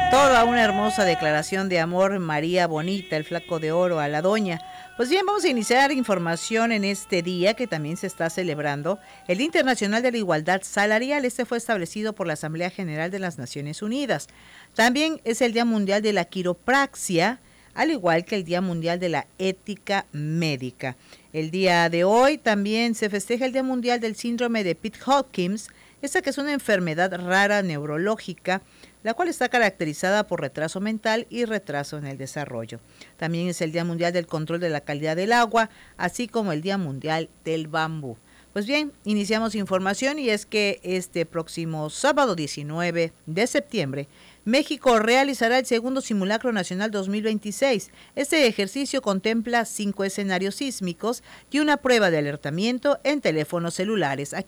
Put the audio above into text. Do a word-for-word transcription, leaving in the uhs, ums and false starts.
Toda una hermosa declaración de amor, María Bonita, el flaco de oro a la doña. Pues bien, vamos a iniciar información en este día que también se está celebrando el Día Internacional de la Igualdad Salarial. Este fue establecido por la Asamblea General de las Naciones Unidas. También es el Día Mundial de la Quiropraxia, al igual que el Día Mundial de la Ética Médica. El día de hoy también se festeja el Día Mundial del Síndrome de Pitt-Hopkins, esta que es una enfermedad rara neurológica, la cual está caracterizada por retraso mental y retraso en el desarrollo. También es el Día Mundial del Control de la Calidad del Agua, así como el Día Mundial del Bambú. Pues bien, iniciamos información y es que este próximo sábado diecinueve de septiembre, México realizará el segundo Simulacro Nacional dos mil veintiséis. Este ejercicio contempla cinco escenarios sísmicos y una prueba de alertamiento en teléfonos celulares. Aquí